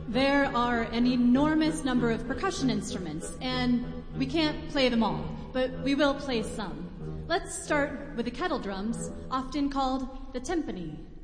There are an enormous number of percussion instruments, and we can't play them all, but we will play some. Let's start with the kettle drums, often called the timpani.